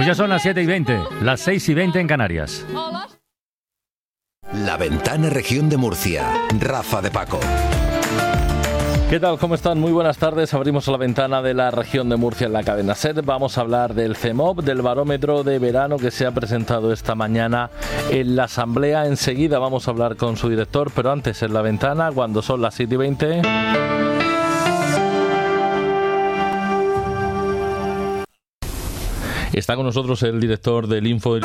Pues ya son las 7:20, las 6:20 en Canarias. La Ventana Región de Murcia. Rafa de Paco. ¿Qué tal? ¿Cómo están? Muy buenas tardes. Abrimos la ventana de la región de Murcia en la cadena SER. Vamos a hablar del CEMOV, del barómetro de verano que se ha presentado esta mañana en la asamblea. Enseguida vamos a hablar con su director, pero antes en la ventana, cuando son las 7:20... Está con nosotros el director del Info...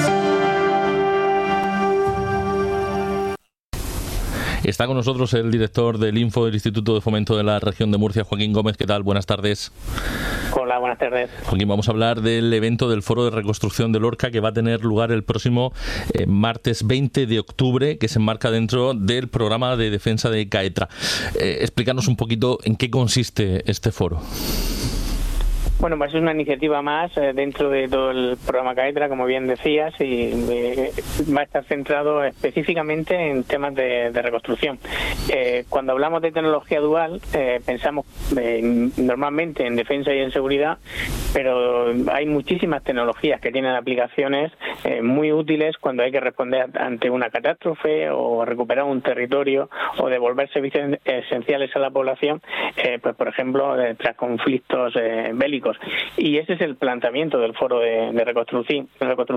Está con nosotros el director del Info del Instituto de Fomento de la Región de Murcia, Joaquín Gómez. ¿Qué tal? Buenas tardes. Hola, buenas tardes. Joaquín, vamos a hablar del evento del Foro de Reconstrucción de Lorca que va a tener lugar el próximo martes 20 de octubre, que se enmarca dentro del programa de defensa de CAETRA. Explícanos un poquito en qué consiste este foro. Bueno, pues es una iniciativa más dentro de todo el programa CAETRA, como bien decías, y va a estar centrado específicamente en temas de reconstrucción. Cuando hablamos de tecnología dual, pensamos normalmente en defensa y en seguridad, pero hay muchísimas tecnologías que tienen aplicaciones muy útiles cuando hay que responder ante una catástrofe o recuperar un territorio o devolver servicios esenciales a la población, pues por ejemplo, tras conflictos bélicos. Y ese es el planteamiento del foro de reconstrucción.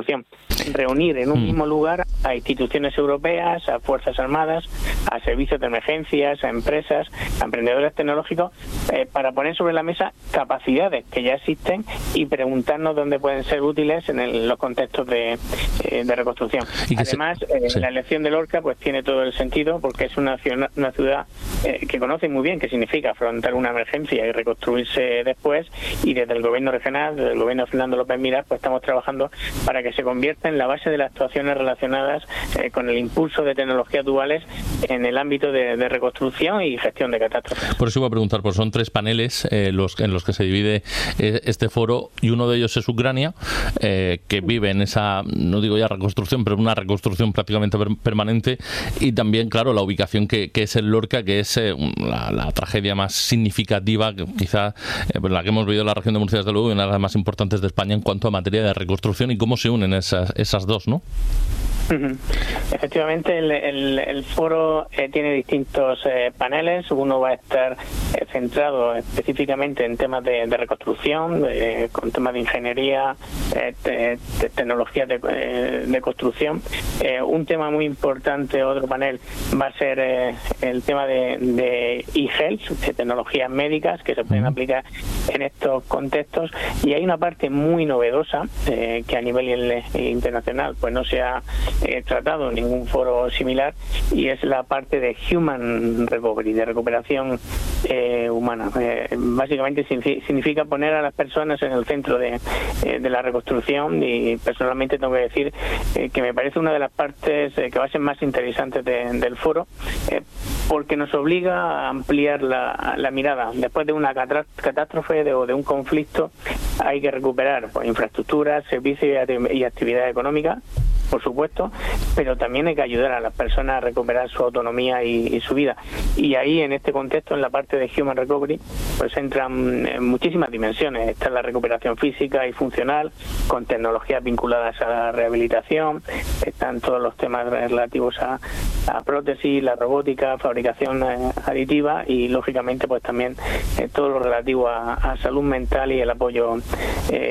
Reunir en un mismo lugar a instituciones europeas, a fuerzas armadas, a servicios de emergencias, a empresas, a emprendedores tecnológicos, para poner sobre la mesa capacidades que ya existen y preguntarnos dónde pueden ser útiles en los contextos de reconstrucción. Además, la elección de Lorca pues tiene todo el sentido, porque es una ciudad que conoce muy bien qué significa afrontar una emergencia y reconstruirse después, y desde el gobierno regional, desde el gobierno de Fernando López Miras, pues estamos trabajando para que se convierta en la base de las actuaciones relacionadas con el impulso de tecnologías duales en el ámbito de reconstrucción y gestión de catástrofes. Por eso iba a preguntar, pues son 3 paneles en los que se divide este foro, y uno de ellos es Ucrania, que vive en esa, no digo ya reconstrucción, pero una reconstrucción prácticamente permanente, y también, claro, la ubicación que es el Lorca, que es la tragedia más significativa, quizá la que hemos vivido en la región de Murcia, desde luego, y una de las más importantes de España en cuanto a materia de reconstrucción, y cómo se unen esas dos, ¿no? Efectivamente, el foro tiene distintos paneles. Uno va a estar centrado específicamente en temas de reconstrucción, con temas de ingeniería, tecnologías de construcción. Un tema muy importante, otro panel, va a ser el tema de e-health, de tecnologías médicas que se pueden aplicar en estos contextos. Y hay una parte muy novedosa que a nivel internacional pues no se ha tratado en ningún foro similar, y es la parte de Human Recovery, de recuperación humana. Básicamente significa poner a las personas en el centro de la reconstrucción, y personalmente tengo que decir que me parece una de las partes que va a ser más interesantes del foro, porque nos obliga a ampliar la mirada. Después de una catástrofe o de un conflicto, hay que recuperar pues, infraestructuras, servicios y actividades económicas, por supuesto, pero también hay que ayudar a las personas a recuperar su autonomía y su vida. Y ahí, en este contexto, en la parte de Human Recovery, pues entran muchísimas dimensiones. Está la recuperación física y funcional, con tecnologías vinculadas a la rehabilitación, están todos los temas relativos a prótesis, la robótica, fabricación aditiva, y, lógicamente, pues también todo lo relativo a salud mental y el apoyo